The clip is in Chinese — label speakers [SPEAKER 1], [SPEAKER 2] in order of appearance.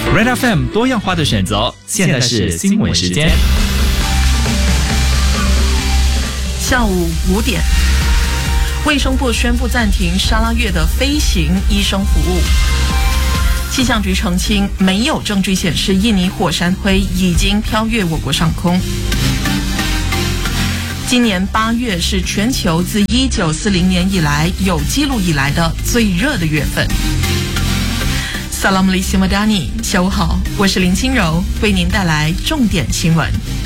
[SPEAKER 1] Red FM 多样化的选择，现在是新闻时间。
[SPEAKER 2] 下午5点，卫生部宣布暂停沙拉越的飞行医生服务。气象局澄清，没有证据显示印尼火山灰已经飘越我国上空。今年8月是全球自1940年以来有记录以来的最热的月份。Salam alaikum madani， 下午好，我是林清柔，为您带来重点新闻。